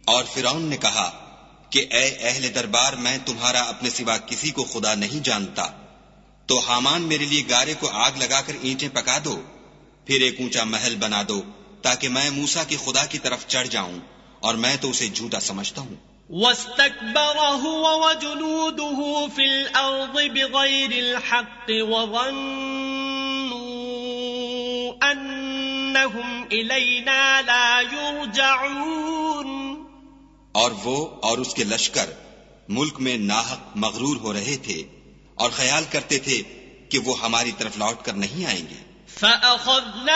और फिरौन ने कहा कि ए अहले दरबार, मैं तुम्हारा अपने सिवा किसी को खुदा नहीं जानता, तो हामान मेरे लिए गारे को आग लगाकर ईंटें पका दो, फिर एक ऊंचा महल बना दो, ताकि मैं मूसा की खुदा की तरफ चढ़ जाऊं, और मैं तो उसे झूठा समझता हूं। वस्तकबर हुव वजुनूदुहु फिल अर्ज़ि बिग़ैरिल हक़्क़ि वज़न्नू अन्नहुम इलैना ला युरजऊन। और वो और उसके लश्कर मुल्क में नाहक मगरूर हो रहे थे और ख्याल करते थे कि वो हमारी तरफ लौट कर नहीं आएंगे।